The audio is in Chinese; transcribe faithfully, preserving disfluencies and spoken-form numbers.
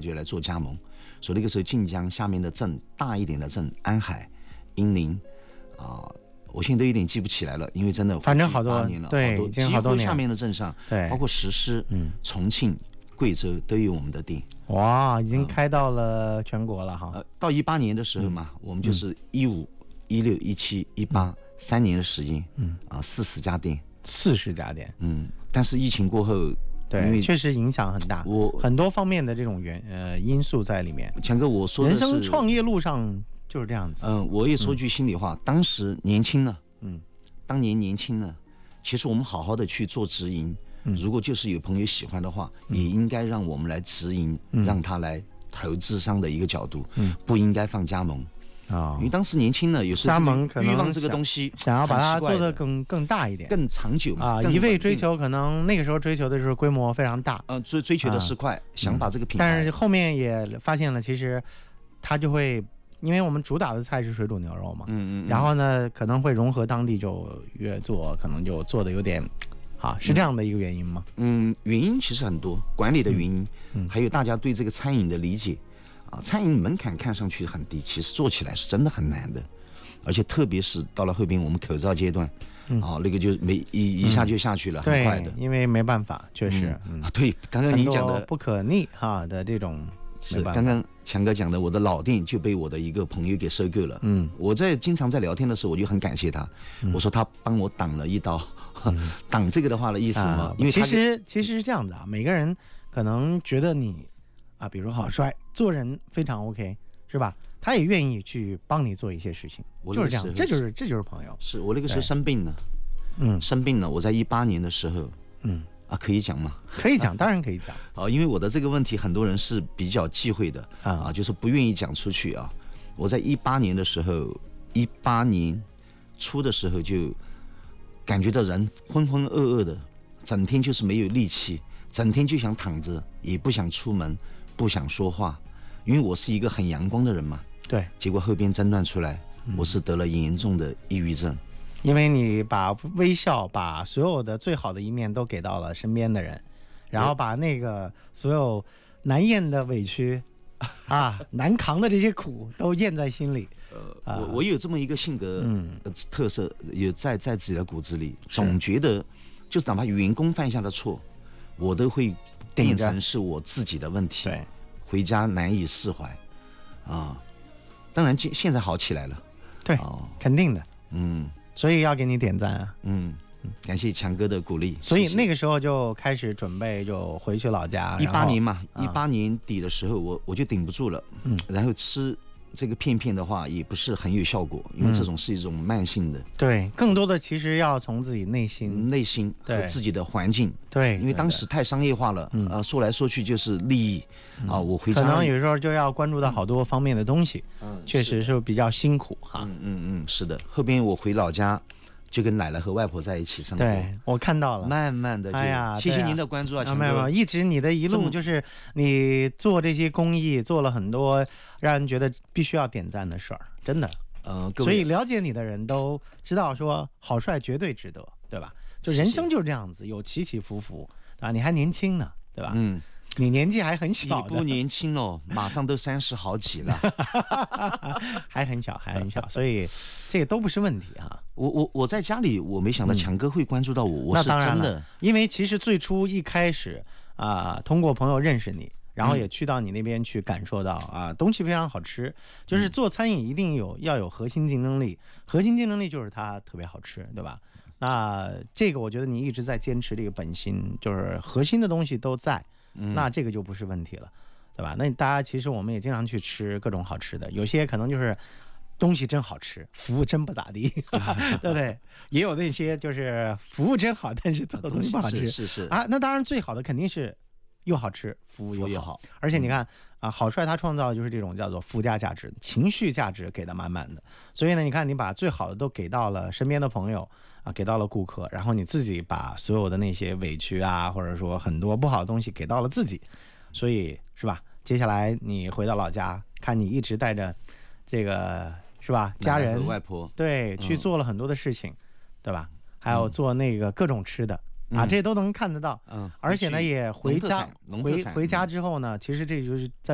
就来做加盟。所以那个时候晋江下面的镇大一点的镇，安海、英宁啊、呃，我现在都有点记不起来了，因为真的反正好多年了， 对， 好多已经好多年。 几乎下面的镇上， 对， 包括石狮、嗯、重庆、贵州都有我们的店。 哇，已经开到了全国了哈。 呃，到一八年的时候嘛，嗯、我们就是一五、一六、一七、一八三年的时间，嗯啊，四十家店， 四十家店， 嗯，但是疫情过后。 对，确实影响很大，我很多方面的这种原呃因素在里面。 强哥，我说的是人生创业路上就是这样子。 嗯，我也说句心里话，嗯、当时年轻呢，嗯，当年年轻呢，其实我们好好的去做直营，嗯、如果就是有朋友喜欢的话，嗯、也应该让我们来直营，嗯、让他来投资商的一个角度，嗯，不应该放加盟。啊、哦，因为当时年轻呢，有时候加盟可能欲望这个东西想要把它做得更更大一点， 更长久嘛。 啊，一味追求可能那个时候追求的是规模非常大， 呃，追追求的是快，啊、想把这个品牌、 嗯。但是后面也发现了，其实它就会，因为我们主打的菜是水煮牛肉嘛，嗯嗯，然后呢可能会融合当地，就越做可能就做的有点，啊，是这样的一个原因吗？ 嗯，原因其实很多，管理的原因，嗯，还有大家对这个餐饮的理解。啊，餐饮门槛看上去很低，其实做起来是真的很难的，而且特别是到了后边我们口罩阶段，嗯、啊，那个就没一一下就下去了，嗯、很快的。 因为没办法，确实， 嗯嗯、对，刚刚您讲的不可逆哈的这种， 是刚刚强哥讲的，我的老店就被我的一个朋友给收购了。嗯，我在经常在聊天的时候，我就很感谢他，嗯、我说他帮我挡了一刀，嗯、挡这个的话的意思嘛，啊、因为其实其实是这样的啊，每个人可能觉得你。啊，比如郝帅做人非常 OK， 是吧？他也愿意去帮你做一些事情，就是这样，这就是这就是朋友。 是我那个时候生病了，嗯，生病了。我在一八年的时候，嗯，啊，可以讲吗？ 可以讲，当然可以讲。 啊，因为我的这个问题，很多人是比较忌讳的啊，啊就是不愿意讲出去啊。我在一八年的时候，一八年初的时候就感觉到人浑浑噩噩的，整天就是没有力气，整天就想躺着，也不想出门。不想说话，因为我是一个很阳光的人嘛。 对， 结果后边诊断出来，嗯、我是得了严重的抑郁症。 因为你把微笑，把所有的最好的一面都给到了身边的人，然后把那个所有难咽的委屈啊、难扛的这些苦都咽在心里。 呃，啊、我我有这么一个性格特色，嗯、有在在自己的骨子里，总觉得就是哪怕员工犯下的错，我都会。变成是我自己的问题，回家难以释怀，啊，当然现在好起来了， 对，哦、肯定的，嗯，所以要给你点赞啊， 嗯，感谢强哥的鼓励。 所以那个时候就开始准备就回去老家， 一八年嘛，一八、嗯、年底的时候我我就顶不住了，嗯，然后吃。这个片片的话也不是很有效果，因为这种是一种慢性的。 嗯、对，更多的其实要从自己内心、 内心和自己的环境。 对， 因为当时太商业化了，嗯、呃，说来说去就是利益、嗯、啊。我回家可能有时候就要关注到好多方面的东西，嗯，确实是比较辛苦哈。 嗯嗯嗯，是的。后边我回老家。就跟奶奶和外婆在一起生活， 对我看到了， 慢慢的就， 哎呀， 谢谢您的关注啊，强哥， 没有没有，一直你的一路就是你做这些公益，做了很多让人觉得必须要点赞的事儿，真的，嗯、呃，所以了解你的人都知道说郝帅绝对值得，对吧？就人生就是这样子，有起起伏伏啊，你还年轻呢，对吧？嗯。你年纪还很小的， 你不年轻哦，马上都三十好几了， 还很小，还很小，所以这个都不是问题啊。 我我我在家里，我没想到强哥会关注到我，嗯、我是真的， 因为其实最初一开始啊、呃，通过朋友认识你，然后也去到你那边去感受到啊，东西非常好吃，就是做餐饮一定有要有核心竞争力，核心竞争力就是它特别好吃，对吧？那这个我觉得你一直在坚持这个本心，就是核心的东西都在。那这个就不是问题了，对吧？那大家其实我们也经常去吃各种好吃的，有些可能就是东西真好吃，服务真不咋地，对不对？也有那些就是服务真好，但是做的东西不好吃， 是是是啊。那当然最好的肯定是又好吃，服务又好，又好而且你看、嗯、啊，郝帅他创造就是这种叫做附加价值、情绪价值给的满满的。所以呢，你看你把最好的都给到了身边的朋友。啊，给到了顾客，然后你自己把所有的那些委屈啊，或者说很多不好的东西给到了自己，所以是吧？接下来你回到老家，看你一直带着这个是吧家人、 外婆， 对，去做了很多的事情，嗯、对吧？还有做那个各种吃的、嗯、啊，这些都能看得到。嗯，而且呢，也回家回回家之后呢，其实这就是在。